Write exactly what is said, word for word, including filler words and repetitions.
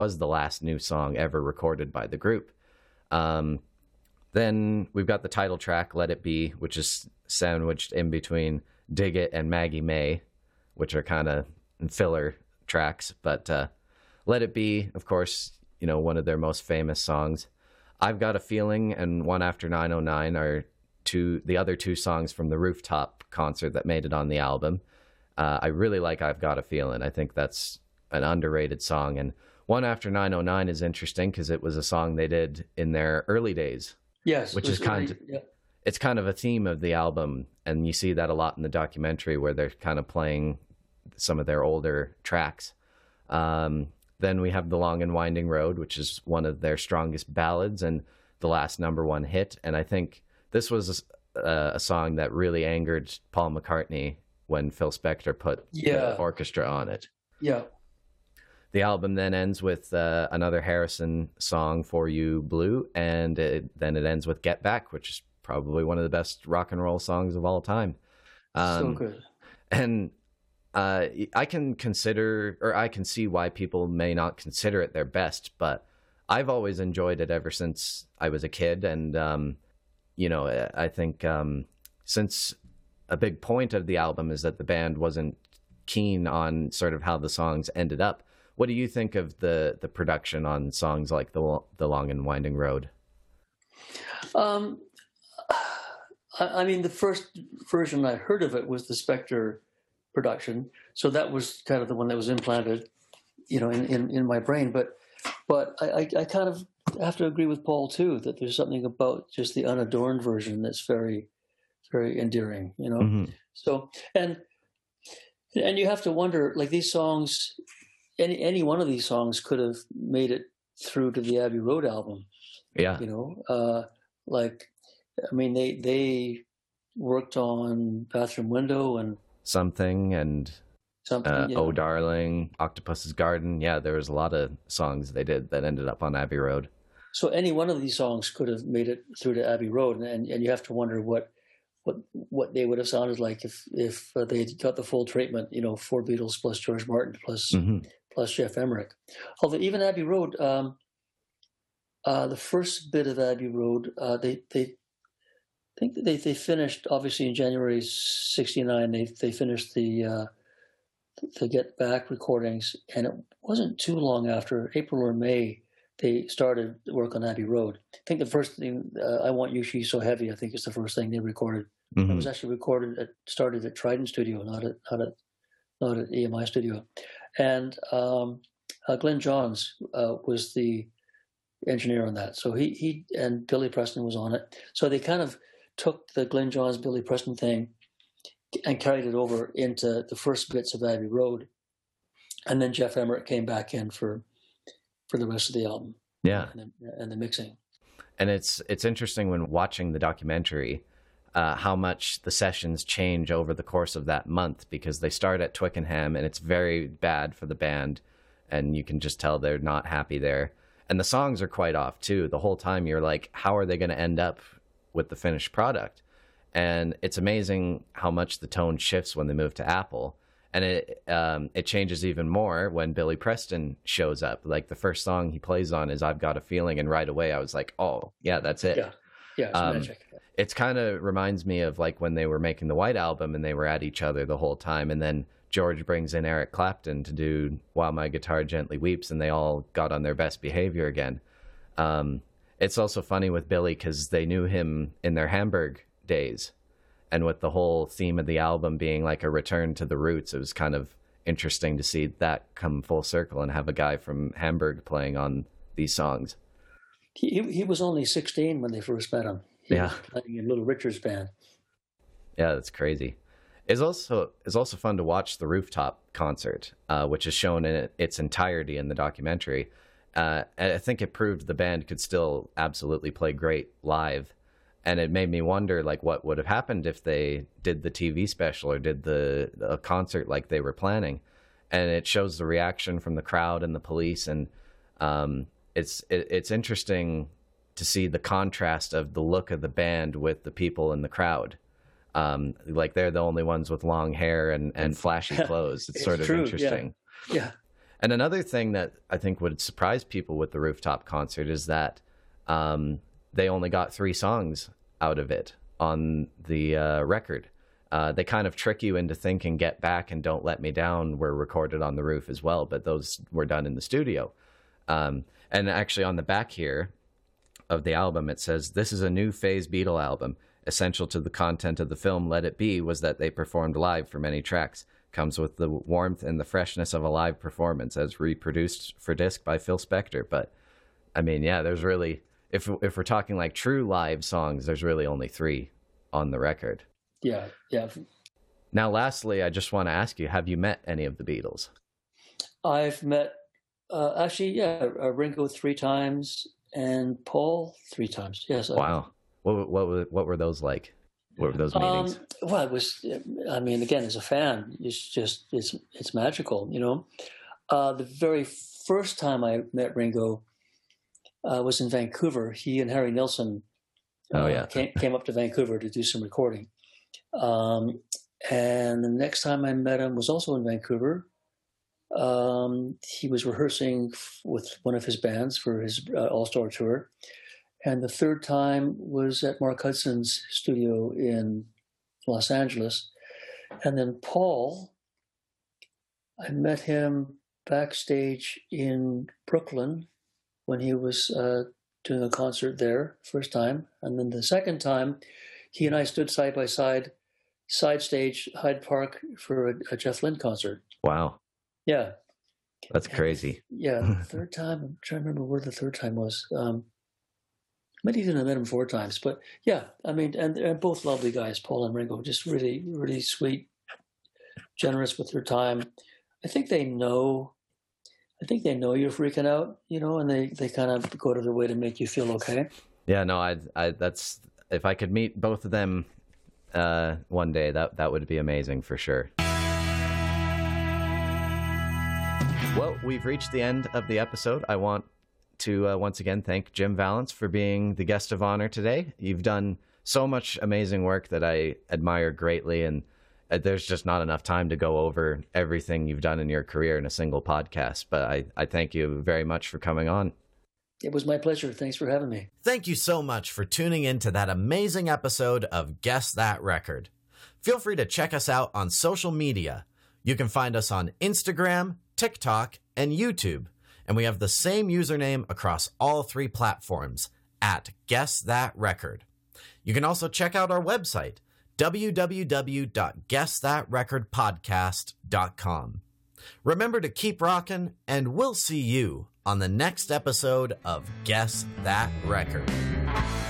was the last new song ever recorded by the group. Um, then we've got the title track, Let It Be, which is sandwiched in between Dig It and Maggie May, which are kind of filler tracks. But uh, Let It Be, of course, you know, one of their most famous songs. I've Got a Feeling and One After nine oh nine are two, the other two songs from the Rooftop concert that made it on the album. Uh, I really like I've Got a Feeling. I think that's an underrated song. And One After nine oh nine is interesting because it was a song they did in their early days. Yes. Which is kind early, of, yeah. It's kind of a theme of the album. And you see that a lot in the documentary where they're kind of playing some of their older tracks. Um, then we have The Long and Winding Road, which is one of their strongest ballads and the last number one hit. And I think this was a, a song that really angered Paul McCartney when Phil Spector put yeah. the orchestra on it. Yeah. The album then ends with uh, another Harrison song, For You Blue, and it, then it ends with Get Back, which is probably one of the best rock and roll songs of all time. Um, so good. And uh, I can consider, or I can see why people may not consider it their best, but I've always enjoyed it ever since I was a kid. And, um, you know, I think um, since a big point of the album is that the band wasn't keen on sort of how the songs ended up. What do you think of the the production on songs like the the Long and Winding Road? Um, I, I mean, the first version I heard of it was the Spector production, so that was kind of the one that was implanted, you know, in, in, in my brain. But but I, I, I kind of have to agree with Paul too that there's something about just the unadorned version that's very very endearing, you know. Mm-hmm. So and and you have to wonder, like, these songs. Any any one of these songs could have made it through to the Abbey Road album. Yeah, you know, uh, like, I mean, they they worked on Bathroom Window and Something and something. Uh, yeah. Oh Darling, Octopus's Garden. Yeah, there was a lot of songs they did that ended up on Abbey Road. So any one of these songs could have made it through to Abbey Road, and and you have to wonder what what what they would have sounded like if if uh, they had got the full treatment. You know, four Beatles plus George Martin plus. Mm-hmm. Plus Jeff Emmerich. Although even Abbey Road, um, uh, the first bit of Abbey Road, uh, they they I think they they finished obviously in January sixty-nine. They they finished the uh, the Get Back recordings, and it wasn't too long after, April or May, they started work on Abbey Road. I think the first thing, uh, I Want You, She's So Heavy, I think is the first thing they recorded. Mm-hmm. It was actually recorded at started at Trident Studio, not at not at not at E M I Studio. And um, uh, Glenn Johns uh, was the engineer on that. So he he and Billy Preston was on it. So they kind of took the Glenn Johns, Billy Preston thing and carried it over into the first bits of Abbey Road. And then Jeff Emmerich came back in for for the rest of the album. Yeah. And the, and the mixing. And it's it's interesting when watching the documentary Uh, how much the sessions change over the course of that month, because they start at Twickenham and it's very bad for the band and you can just tell they're not happy there. And the songs are quite off too. The whole time you're like, how are they going to end up with the finished product? And it's amazing how much the tone shifts when they move to Apple. And it um, it changes even more when Billy Preston shows up. Like the first song he plays on is I've Got a Feeling, and right away I was like, oh, yeah, that's it. Yeah, yeah, it's um, magic. It's kind of reminds me of like when they were making the White Album and they were at each other the whole time. And then George brings in Eric Clapton to do While My Guitar Gently Weeps, and they all got on their best behavior again. Um, it's also funny with Billy because they knew him in their Hamburg days. And with the whole theme of the album being like a return to the roots, it was kind of interesting to see that come full circle and have a guy from Hamburg playing on these songs. He he was only sixteen when they first met him. He yeah, was playing in Little Richard's band. Yeah, that's crazy. It's also it's also fun to watch the Rooftop concert, uh, which is shown in its entirety in the documentary. Uh, and I think it proved the band could still absolutely play great live. And it made me wonder, like, what would have happened if they did the T V special or did the a concert like they were planning. And it shows the reaction from the crowd and the police. And um, it's it, it's interesting to see the contrast of the look of the band with the people in the crowd. Um, like they're the only ones with long hair and, and flashy clothes. It's, it's sort of true, interesting. Yeah. yeah. And another thing that I think would surprise people with the rooftop concert is that um, they only got three songs out of it on the uh, record. Uh, they kind of trick you into thinking Get Back and Don't Let Me Down were recorded on the roof as well, but those were done in the studio. Um, and actually on the back here of the album, it says, "This is a new phase Beatle album. Essential to the content of the film Let It Be was that they performed live for many tracks. Comes with the warmth and the freshness of a live performance as reproduced for disc by Phil Spector." But I mean, yeah, there's really, if if we're talking like true live songs, there's really only three on the record. Yeah, yeah. Now, lastly, I just want to ask you, have you met any of the Beatles? I've met, uh, actually, yeah, uh, Ringo three times and Paul three times. Yes. Wow. I, what, what, were, what were those like? What were those meetings? Um, well, it was, I mean, again, as a fan, it's just, it's it's magical, you know. Uh, the very first time I met Ringo uh, was in Vancouver. He and Harry Nilsson uh, oh, yeah. came, came up to Vancouver to do some recording. Um, and the next time I met him was also in Vancouver. Um, he was rehearsing f- with one of his bands for his uh, All-Star tour. And the third time was at Mark Hudson's studio in Los Angeles. And then Paul, I met him backstage in Brooklyn when he was uh, doing a concert there, first time. And then the second time, he and I stood side by side, side stage, Hyde Park, for a, a Jeff Lynne concert. Wow. Yeah. That's crazy. And, yeah, the third time, I'm trying to remember where the third time was. Um, Maybe even I met him four times, but yeah, I mean, and they're both lovely guys, Paul and Ringo, just really, really sweet, generous with their time. I think they know, I think they know you're freaking out, you know, and they, they kind of go to their way to make you feel okay. Yeah, no, I, I, that's, if I could meet both of them uh, one day, that, that would be amazing for sure. Well, we've reached the end of the episode. I want to uh, once again thank Jim Vallance for being the guest of honor today. You've done so much amazing work that I admire greatly, and uh, there's just not enough time to go over everything you've done in your career in a single podcast, but I, I thank you very much for coming on. It was my pleasure. Thanks for having me. Thank you so much for tuning in to that amazing episode of Guess That Record. Feel free to check us out on social media. You can find us on Instagram, TikTok, and YouTube. And we have the same username across all three platforms, at Guess That Record. You can also check out our website, w w w dot guess that record podcast dot com. Remember to keep rocking, and we'll see you on the next episode of Guess That Record.